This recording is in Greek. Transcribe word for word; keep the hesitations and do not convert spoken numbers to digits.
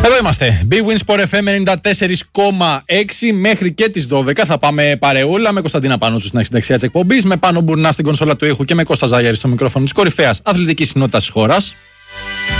Εδώ είμαστε. Big Win Sport εφ εμ ενενήντα τέσσερα κόμμα έξι μέχρι και τις δώδεκα. Θα πάμε παρεούλα με Κωνσταντίνα Πανούσου στην δεξιά της εκπομπής, με Πάνο Μπουρνά στην κονσόλα του ήχου και με Κώστα Ζαγιάρη στο μικρόφωνο της κορυφαίας αθλητικής συνότητας της χώρας.